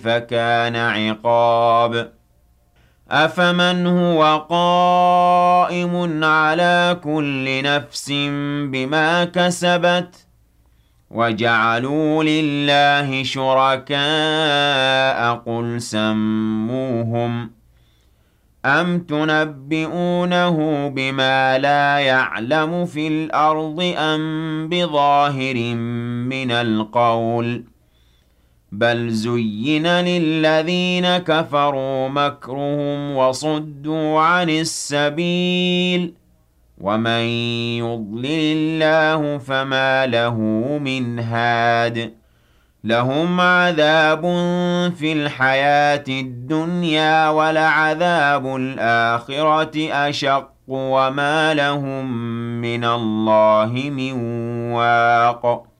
فكان عقاب أفمن هو قائم على كل نفس بما كسبت وجعلوا لله شركاء قل سموهم أم تنبئونه بما لا يعلم في الأرض أم بظاهر من القول بل زين للذين كفروا مكرهم وصدوا عن السبيل ومن يضلل الله فما له من هاد لهم عذاب في الحياة الدنيا ولعذاب الآخرة أشق وما لهم من الله من واق